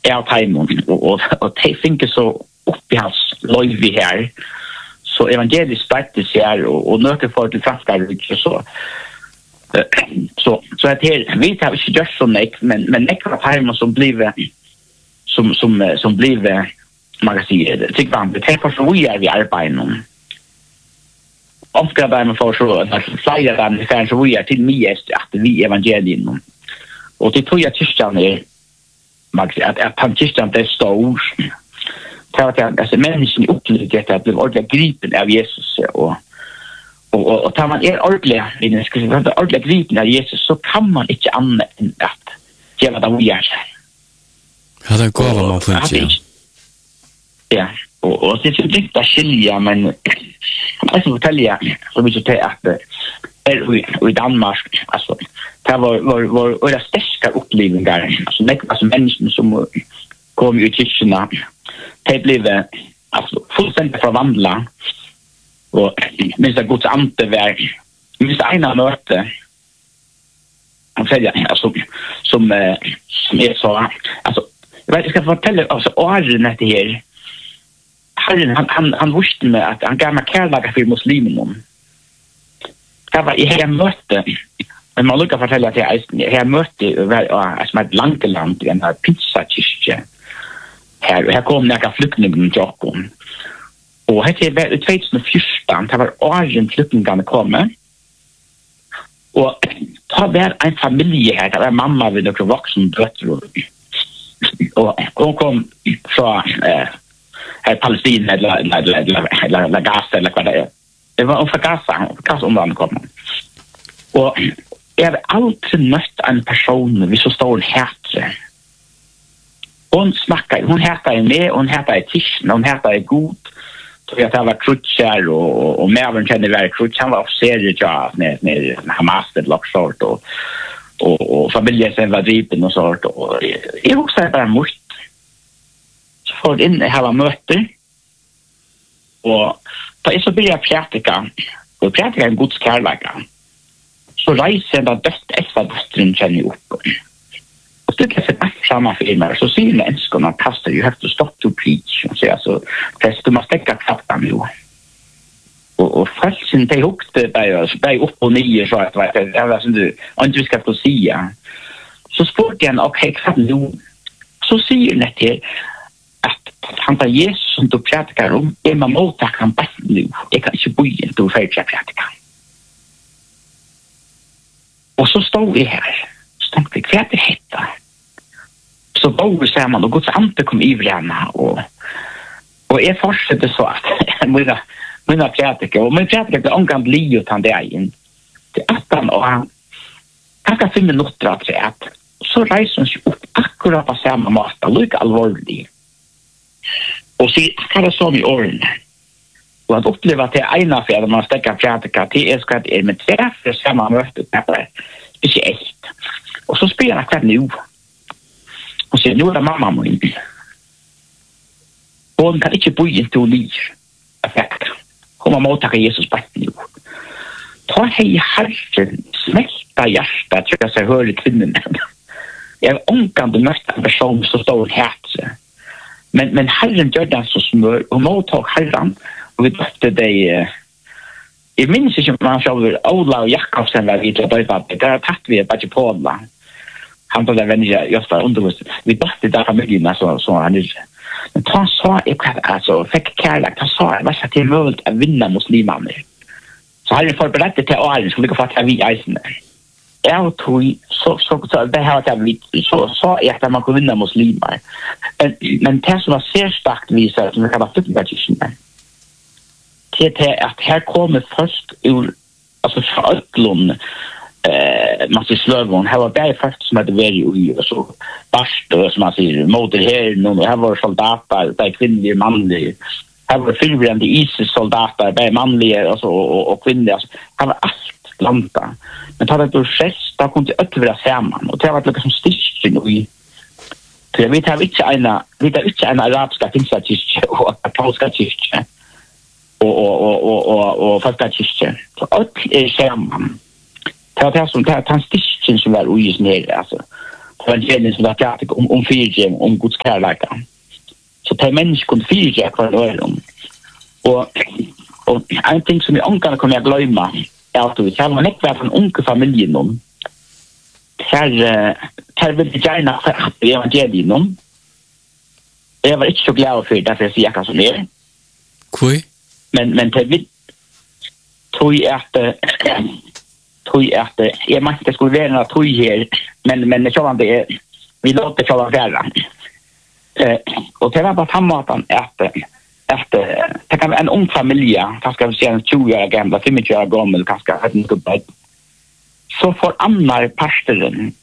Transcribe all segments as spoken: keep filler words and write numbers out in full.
är timon och och det finns så upp i hans live här så evangeliskt startas här och och nöker för till franska och så så så att här vi tar inte just så nek men men nek var timon som blir som som som blir magasinet tycker man det tar för vi är vi arbetar Ofta där man får så att flera där det kanske vi är till mest att vi evangelien och det tror jag kyrkan är mag att att han kyrkan det står tar att alltså människan upplever att bli ordentligt gripen av Jesus och och och tar man är ordentligt i den skulle vara ordentligt gripen av Jesus så kan man inte annat än att göra det vi gör. Ja, det går vad man får inte. Ja, och och det är ju inte att skilja men jag ska fortälja så mycket till att är i Danmark alltså det var var var våra starka upplevelser alltså det alltså människor som kom ut i kyrkorna det blev alltså fullständigt förvandla och minst det Guds ande var minst ena möte han säger alltså som som är så alltså jag vet jag ska fortälja alltså åren det här Herren, han, han, han visste med att han gav mig kärlaga för muslimerna. Det var i hela möte. Men man lukar fortälla att jag här möte var som ett Langeland i en här pizzakyrka. Här, här kom några flyktingar till oss. Och här var tjugohundrafjorton, det var åren flyktingarna kom. Och det var en familj här, det var mamma vid några vuxna döttrar. Och hon kom från eh, här Palestina eller eller eller eller, eller Gaza eller vad det är. Det var från Gaza, Gaza om man kommer. Och jag har alltid mött en person vid så stor hjärta. Hon snackar, hon heter med, hon heter Tisch, hon heter god. Så jag tar var krutcher och och Mervin känner väl krutcher han var officer ja med med Hamas det locksort och och och familjen sen var dripen och sånt och jag också bara måste så får in ha möte och på är så blir jag praktika och praktika en Guds kärlek så reser det bäst extra bättre känner ju upp och det är för samma filmer så ser ni ens kunna kasta you have to stop to preach så alltså fast du måste täcka kraften nu och och fast sen det hukte där så där upp och ner så att vet jag vad som du inte vi ska få säga så sport igen okej kvart nu så ser ni det att han tar Jesus som du pratar om är man mot att han bara nu jag kan inte bo i du för att prata och så står vi här så tänkte jag kvart det heter så bor så man och Guds ande kom i vrarna och och är fortsätter så att mina mina prätika och min prätika är omgående bli utan det är in till attan och han kanske fem minuter att säga att så reser han sig upp akkurat på samma måte lika allvarlig och se kan det som i åren och att uppleva att det är ena för att man stäcker prätika till är ska det är med träff samma möte det är echt och så spelar jag kvart nu och så nu är det mamma min. Hon kan inte bo in till liv. Effekt. Hon har mottagit Jesus på nu. Ta hej herren, smälta hjärtat, jag ska höra kvinnan. Jag har omgående mött en person som står här. Men, men herren gör den så smör och mottag herren och vi döpte dig jag minns inte om man själv Ola och Jakobsen var vid att döpa det där tatt vi bara på Ola. Han var vänner just där under vi dachte där familjen så så han är men han sa jag alltså fick kärlek han sa vad ska det möjligt att vinna muslimerna så har jag förberett till alla skulle gå fatta vi isen jag tror så så så det har jag vet så så är att man kan vinna muslimer men men det som var ser starkt visar att man kan vara flyktingar till att här kommer först ur alltså fördlom eh man ser slövon här var det först som hade varit i så barst som man ser motor här nu här var soldater där kvinnliga manliga här var fyllbrände ISIS soldater där manliga alltså och, och kvinnliga alltså, här var allt landa men tar det då gest då kunde det överra samman och det var liksom stitching i så jag vet inte en vi vet inte en arabiska finskakyrka och katolska kyrka och och och och och fasta kyrka så allt är samman. Det var det som det han sticken som var ojus ner alltså. evangeliet som det är om om fyrtio om Guds kärlek. Så tar människan fyrtio kvar öron. Och och en ting som jag inte kommer att glömma är att vi har en ekvär från unga familjen någon. Här här vill jag gärna för att evangeliet någon. Jag var inte så glad för det för jag säger som det. Kvoi? Men men det vill tror jag att tror jag att jag måste skulle vara några tror här men men det så det är vi låter det vara eh och det var på tammatan att att det kan en ung familj kanske vi ser tjugo år gamla tjugo år gamla kanske har en gubbe så får andra pastoren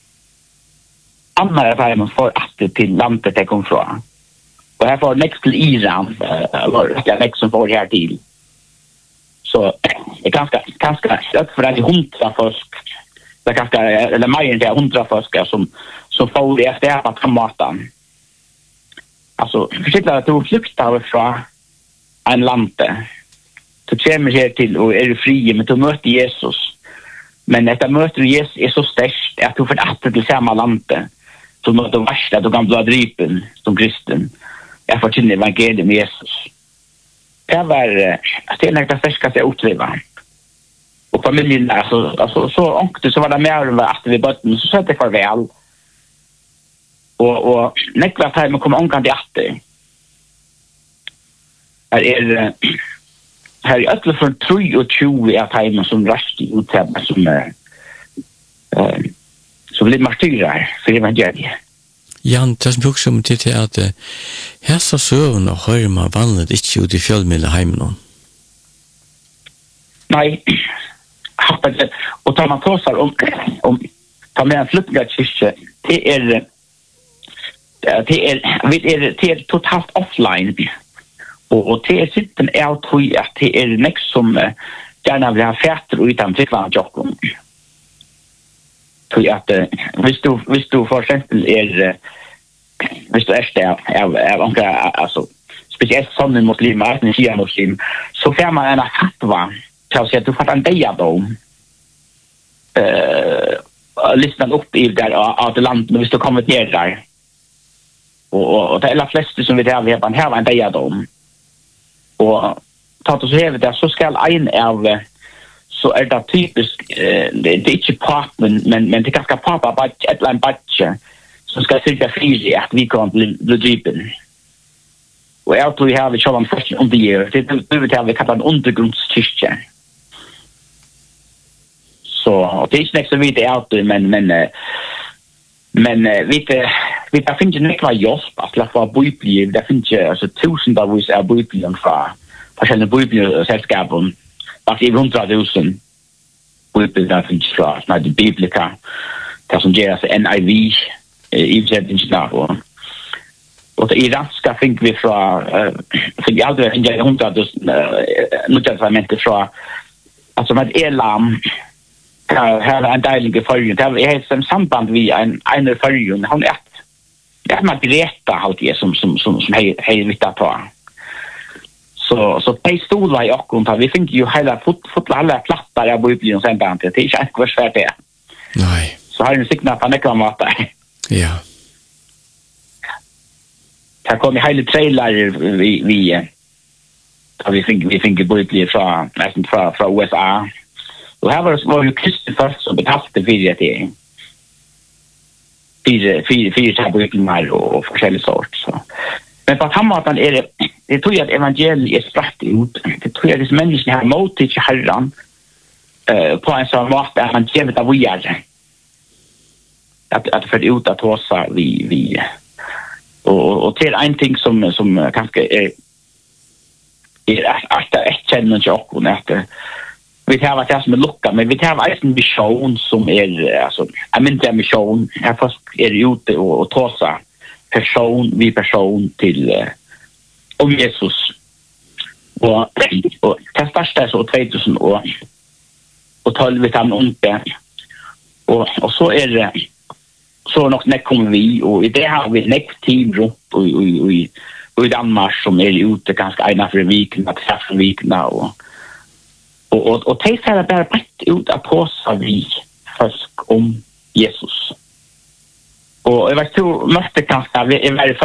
andra familjen får att till landet det kom från och här får next till Iran eller det next som får här till så det ganska ganska stött för att hundra folk det ganska eller mer än hundra folk som som får det efter på tomaten. Alltså försöka att du flyktar från en lande. Du kommer här till och är fri men du möter Jesus. Men detta möter Jesus är så starkt att du får att till samma lande. Så något det värsta du kan bli drypen som kristen. Jag får känna evangeliet med Jesus. Det var det är något det ska se utleva. Och familjen alltså alltså så onkte så var det mer att vi bara så sätter farväl. Och och nekva time kommer onkan till åtta. Här är här är alla från tre och tjugo att time som rast ut här som eh så blir martyrer för evangeliet. Jan, det som också om till att här så sövna hör man vanligt inte ut i fjällmila hemmen. Nej. Och tar man pratar om om tar med en flyktingkyrka det är det är vi är det är totalt offline och och det sitter är tror jag att det är next som gärna vill ha färter utan tillvand jocken. Tror jag att visst du visst du för exempel är visst du är där är onka alltså speciellt som en muslim är en shia muslim så får man en fatwa så att du får en dejadom eh listan upp i där av det land när vi ska komma ner där. Och och det är flesta som vi där vi har här var en dejadom. Och tar det så här det så ska en av så är det typiskt eh, det är inte part men men men det ganska pappa bara ett land budget som ska sörja för att vi kan bli drypen. Och jag tror vi har vi kör en första under year det det vi har vi kallar en undergrundskyrka. Så det är inte så vitt out men men men vet vi där finns ju några jobb att få bibel där finns ju alltså tusentals av bibeln från verschiedene bibelsällskapen att i hundra tusen bibel där finns från när det bibliska det som ger sig N I V i översättningen och och det iranska fick vi från fick jag aldrig en hundra tusen Nya testamentet från alltså med elam här är en dejlig förjun. Det är ett samband vi en en förjun. Han är det är Margareta halt det som som som som hej hej vita på. Så så på stolar i och konta vi fick ju hela fot fot alla plattar jag bor i sen bant det är inte kvar svärt det. Nej. Så har ni signat på några mat där. Ja. Här kommer hela trailer vi vi vi fick vi fick bo i från nästan från från U S A. Och här var det var ju kristna först som betalade för det. Fyra, fyra, fyra tabuer och forskjellig sort. Så. Men på att hamnatan är det, det tror jag att evangeliet är spratt ut. Det tror jag att människan har motit till Herren uh, på en sån mat att man ger det av vidare. Att, att för ut att håsa vi, vi och, och till en ting som, som kanske är är att ett känner inte också att vi tar vad det som är lucka, men vi tar vad en mission som är alltså en mindre mission. Här först är det ute och, och tåsa person vid person till uh, om Jesus. Och, och det första är så tvåtusen och och tolv vid han inte. Och, och så är det så nog när kommer vi och i det har vi näck team runt och och och och i Danmark som är ute ganska ena för veckan att för veckan och och och och det är bara bättre ut att påsa vi först om Jesus. och jag vet du måste kanske vi är